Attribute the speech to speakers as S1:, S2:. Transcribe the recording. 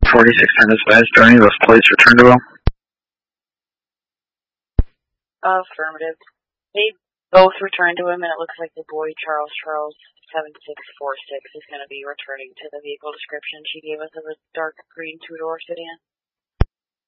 S1: 46 10 dispatch. Do any of those plates return to him?
S2: Affirmative. They both returned to him, and it looks like the boy, Charles 7646, is going to be returning to the vehicle description she gave us of a dark green two-door sedan.